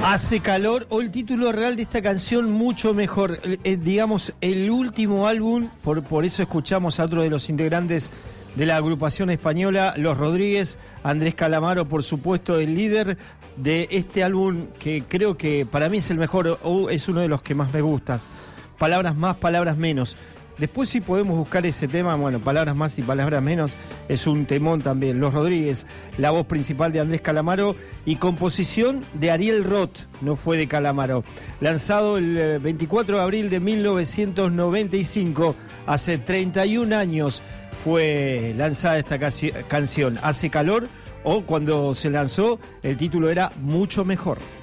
Hace calor, o el título real de esta canción, Mucho Mejor. Digamos, el último álbum, por eso escuchamos a otro de los integrantes de la agrupación española, Los Rodríguez, Andrés Calamaro, por supuesto, el líder de este álbum, que creo que para mí es el mejor, o es uno de los que más me gusta. Palabras más, palabras menos. Después sí podemos buscar ese tema, bueno, palabras más y palabras menos, es un temón también. Los Rodríguez, la voz principal de Andrés Calamaro y composición de Ariel Roth, no fue de Calamaro. Lanzado el 24 de abril de 1995, hace 31 años fue lanzada esta canción. Hace calor, o cuando se lanzó, el título era Mucho Mejor.